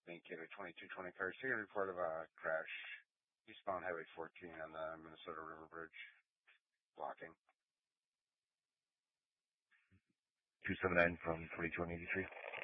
Vancouver 2220 car. Second report of a crash eastbound Highway 14 on the Minnesota River Bridge. Blocking. 279 from 2283.